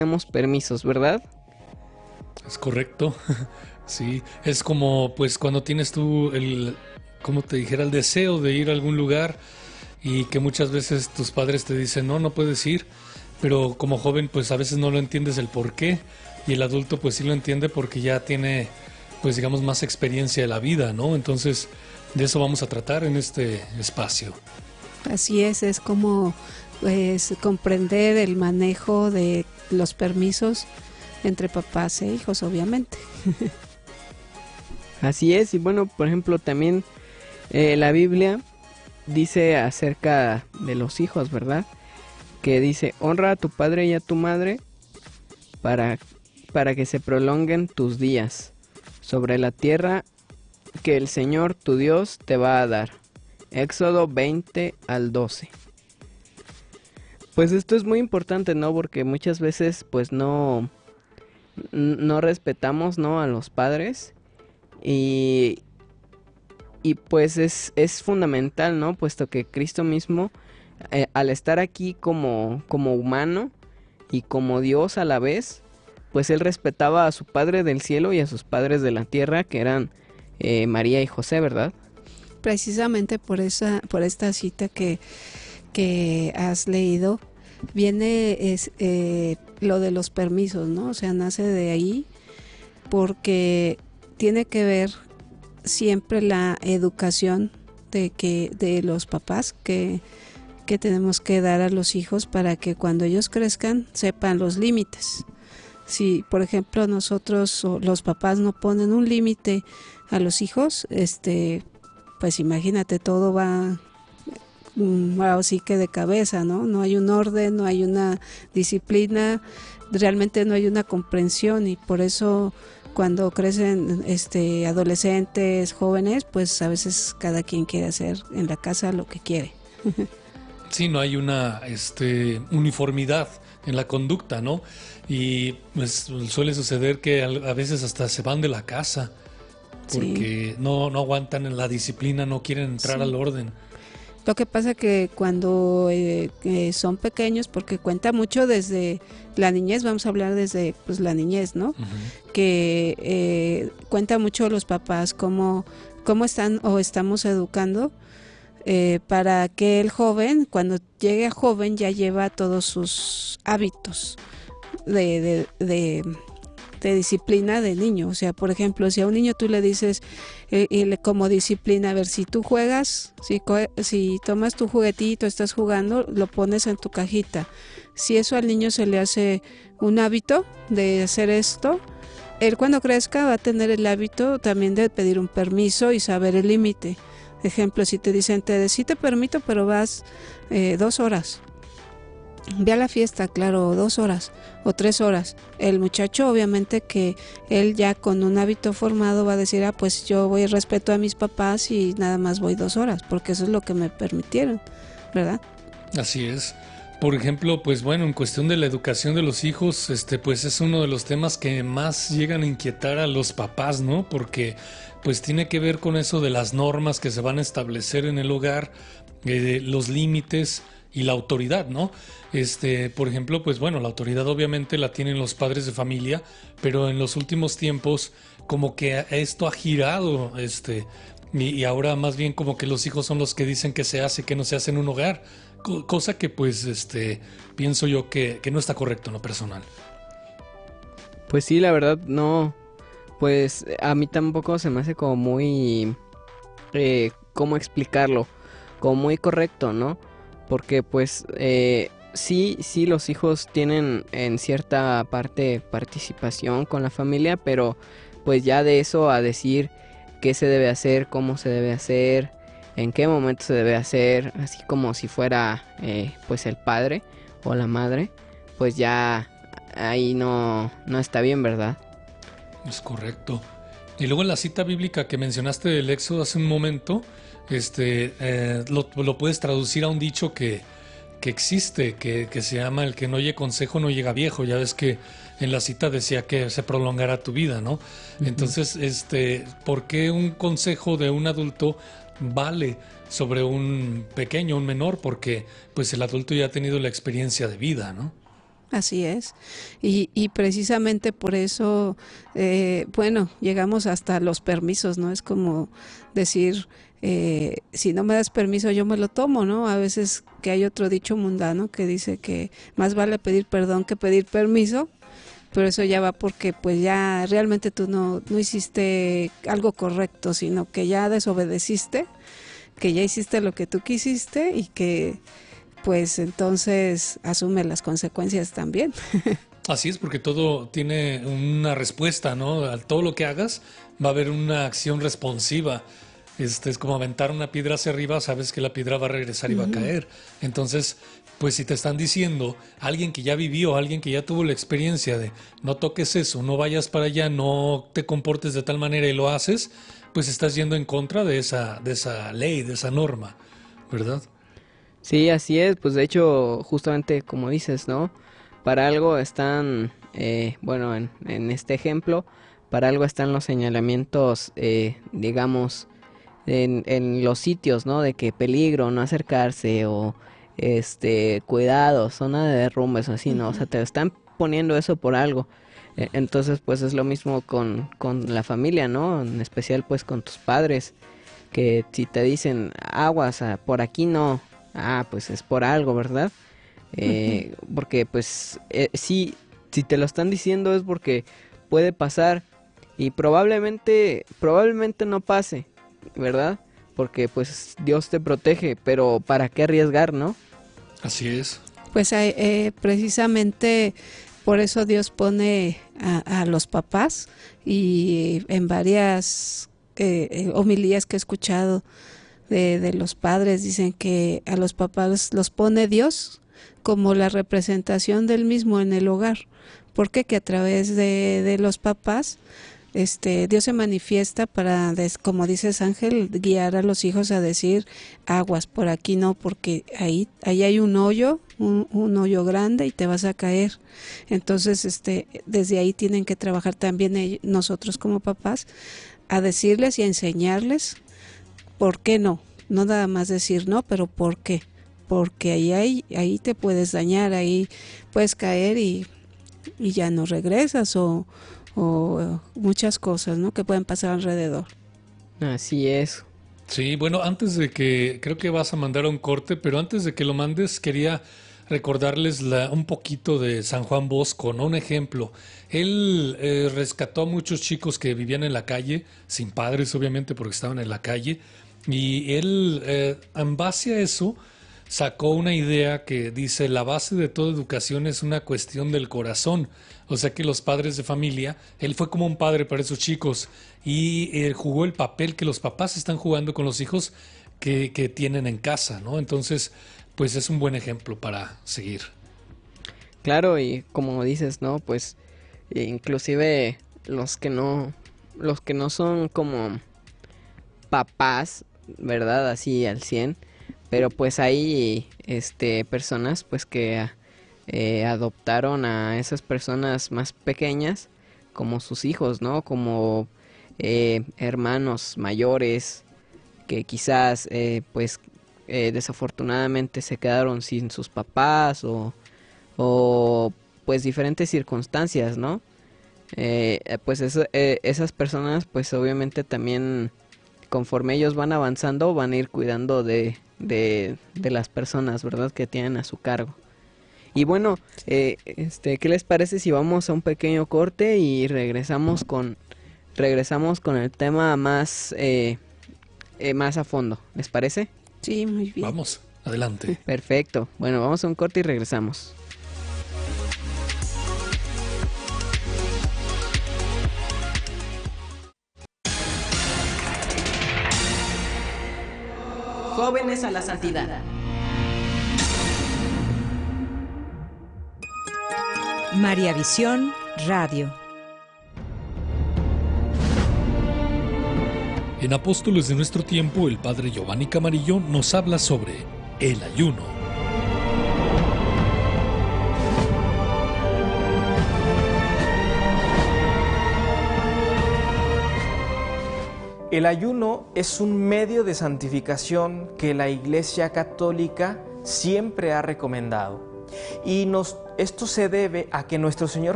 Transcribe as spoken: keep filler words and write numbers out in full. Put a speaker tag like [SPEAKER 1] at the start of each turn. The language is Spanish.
[SPEAKER 1] tenemos permisos, ¿verdad?
[SPEAKER 2] Es correcto. Sí, es como pues cuando tienes tú el, como te dijera, el deseo de ir a algún lugar y que muchas veces tus padres te dicen, no, no puedes ir, pero como joven pues a veces no lo entiendes el por qué y el adulto pues sí lo entiende porque ya tiene pues digamos más experiencia de la vida, ¿no? Entonces de eso vamos a tratar en este espacio.
[SPEAKER 3] Así es, es como pues, comprender el manejo de los permisos entre papás e hijos, obviamente.
[SPEAKER 1] Así es, y bueno, por ejemplo, también eh, la Biblia dice acerca de los hijos, ¿verdad? Que dice, honra a tu padre y a tu madre para, para que se prolonguen tus días sobre la tierra que el Señor tu Dios te va a dar. Éxodo veinte al doce. Pues esto es muy importante, ¿no? Porque muchas veces pues no, no respetamos, ¿no? A los padres. Y, y pues es, es fundamental, ¿no? Puesto que Cristo mismo, eh, al estar aquí como, como humano y como Dios a la vez, pues él respetaba a su Padre del cielo y a sus padres de la tierra, que eran eh, María y José, ¿verdad?
[SPEAKER 3] Precisamente por esa, por esta cita que, que has leído, viene es, eh, lo de los permisos, ¿no? O sea, nace de ahí porque tiene que ver siempre la educación de que de los papás que, que tenemos que dar a los hijos para que cuando ellos crezcan sepan los límites. Si, por ejemplo, nosotros o los papás no ponen un límite a los hijos, este, pues imagínate, todo va ahora sí que de cabeza, ¿no? No hay un orden, no hay una disciplina, realmente no hay una comprensión y por eso cuando crecen este adolescentes, jóvenes, pues a veces cada quien quiere hacer en la casa lo que quiere.
[SPEAKER 2] Sí, no hay una este, uniformidad en la conducta, ¿no? Y pues, suele suceder que a veces hasta se van de la casa porque sí. no, no aguantan en la disciplina, no quieren entrar sí. al orden.
[SPEAKER 3] Lo que pasa que cuando eh, eh, son pequeños, porque cuenta mucho desde la niñez, vamos a hablar desde pues la niñez, ¿no? Uh-huh. Que eh, cuenta mucho los papás cómo, cómo están o estamos educando eh, para que el joven, cuando llegue a joven, ya lleva todos sus hábitos de, de, de de disciplina de niño. O sea, por ejemplo, si a un niño tú le dices eh, y le, como disciplina, a ver, si tú juegas, si, si tomas tu juguetito, estás jugando, lo pones en tu cajita. Si eso al niño se le hace un hábito de hacer esto, él cuando crezca va a tener el hábito también de pedir un permiso y saber el límite. Ejemplo, si te dicen, te sí te permito, pero vas eh, dos horas. Ve a la fiesta, claro, dos horas o tres horas. El muchacho obviamente que él ya con un hábito formado va a decir, ah, pues yo voy respeto a mis papás y nada más voy dos horas, porque eso es lo que me permitieron, ¿verdad?
[SPEAKER 2] Así es. Por ejemplo, pues bueno, en cuestión de la educación de los hijos, este, pues es uno de los temas que más llegan a inquietar a los papás, ¿no? Porque pues tiene que ver con eso de las normas que se van a establecer en el hogar, eh, los límites y la autoridad, ¿no? Este, por ejemplo, pues bueno, la autoridad obviamente la tienen los padres de familia, pero en los últimos tiempos como que esto ha girado, este, y, y ahora más bien como que los hijos son los que dicen qué se hace, qué no se hace en un hogar, co- cosa que pues, este, pienso yo que, que no está correcto en lo personal.
[SPEAKER 1] Pues sí, la verdad no, pues a mí tampoco se me hace como muy, eh, ¿cómo explicarlo? Como muy correcto, ¿no? Porque pues eh, sí, sí los hijos tienen en cierta parte participación con la familia, pero pues ya de eso a decir qué se debe hacer, cómo se debe hacer, en qué momento se debe hacer, así como si fuera eh, pues el padre o la madre, pues ya ahí no, no está bien, ¿verdad?
[SPEAKER 2] Es correcto. Y luego en la cita bíblica que mencionaste del Éxodo hace un momento, este, eh, lo, lo puedes traducir a un dicho que, que existe, que, que se llama el que no oye consejo no llega viejo. Ya ves que en la cita decía que se prolongará tu vida, ¿no? Uh-huh. Entonces, este, ¿por qué un consejo de un adulto vale sobre un pequeño, un menor? Porque pues el adulto ya ha tenido la experiencia de vida, ¿no?
[SPEAKER 3] Así es, y, y precisamente por eso, eh, bueno, llegamos hasta los permisos, ¿no? Es como decir, eh, si no me das permiso yo me lo tomo, ¿no? A veces que hay otro dicho mundano que dice que más vale pedir perdón que pedir permiso, pero eso ya va porque pues ya realmente tú no, no hiciste algo correcto, sino que ya desobedeciste, que ya hiciste lo que tú quisiste y que pues entonces asume las consecuencias también.
[SPEAKER 2] Así es, porque todo tiene una respuesta, ¿no? A todo lo que hagas va a haber una acción responsiva. Este, es como aventar una piedra hacia arriba, sabes que la piedra va a regresar y va a caer. Entonces, pues si te están diciendo, alguien que ya vivió, alguien que ya tuvo la experiencia de no toques eso, no vayas para allá, no te comportes de tal manera y lo haces, pues estás yendo en contra de esa, de esa ley, de esa norma, ¿verdad?
[SPEAKER 1] Sí, así es, pues de hecho, justamente como dices, ¿no? Para algo están, eh, bueno, en, en este ejemplo, para algo están los señalamientos, eh, digamos, en, en los sitios, ¿no? De que peligro, no acercarse o, este, cuidado, zona de derrumbes o así, ¿no? O sea, te están poniendo eso por algo. E- Entonces, pues es lo mismo con, con la familia, ¿no? En especial, pues con tus padres, que si te dicen aguas, ah, por aquí no. Ah, pues es por algo, ¿verdad? Eh, porque pues eh, sí, si te lo están diciendo es porque puede pasar y probablemente, probablemente no pase, ¿verdad? Porque pues Dios te protege, pero ¿para qué arriesgar, no?
[SPEAKER 2] Así es.
[SPEAKER 3] Pues eh, eh, precisamente por eso Dios pone a, a los papás y en varias eh, eh, homilías que he escuchado de, de los padres dicen que a los papás los pone Dios como la representación del mismo en el hogar, porque que a través de, de los papás este Dios se manifiesta para, des, como dices Ángel, guiar a los hijos a decir aguas por aquí no, porque ahí ahí hay un hoyo, un, un hoyo grande y te vas a caer. Entonces este desde ahí tienen que trabajar también ellos, nosotros como papás, a decirles y a enseñarles por qué no, no nada más decir no, pero por qué, porque ahí hay, ahí te puedes dañar, ahí puedes caer y, y ya no regresas o o muchas cosas, ¿no? Que pueden pasar alrededor.
[SPEAKER 1] Así es.
[SPEAKER 2] Sí, bueno, antes de que, creo que vas a mandar un corte, pero antes de que lo mandes, quería recordarles la, un poquito de San Juan Bosco, ¿no? Un ejemplo. Él eh, rescató a muchos chicos que vivían en la calle, sin padres, obviamente, porque estaban en la calle, y él, eh, en base a eso, sacó una idea que dice, la base de toda educación es una cuestión del corazón. O sea que los padres de familia, él fue como un padre para esos chicos y eh, jugó el papel que los papás están jugando con los hijos que, que tienen en casa, ¿no? Entonces, pues es un buen ejemplo para seguir.
[SPEAKER 1] Claro, y como dices, ¿no? Pues eh, inclusive los que no, los que no son como papás, ¿verdad? Así al cien, pero pues hay este personas pues que eh, adoptaron a esas personas más pequeñas como sus hijos, ¿no? Como eh, hermanos mayores que quizás eh, pues eh, desafortunadamente se quedaron sin sus papás o, o pues diferentes circunstancias, ¿no? Eh, pues eso, eh, esas personas pues obviamente también conforme ellos van avanzando van a ir cuidando de, de, de las personas, ¿verdad? Que tienen a su cargo. Y bueno, eh, este, ¿qué les parece si vamos a un pequeño corte y regresamos con regresamos con el tema más eh, eh, más a fondo? ¿Les parece?
[SPEAKER 3] Sí, muy bien.
[SPEAKER 2] Vamos, adelante.
[SPEAKER 1] Perfecto. Bueno, vamos a un corte y regresamos.
[SPEAKER 4] Jóvenes a la santidad.
[SPEAKER 5] María Visión Radio.
[SPEAKER 2] En Apóstoles de nuestro tiempo, el padre Giovanni Camarillo nos habla sobre el ayuno.
[SPEAKER 6] El ayuno es un medio de santificación que la Iglesia Católica siempre ha recomendado y nos esto se debe a que nuestro Señor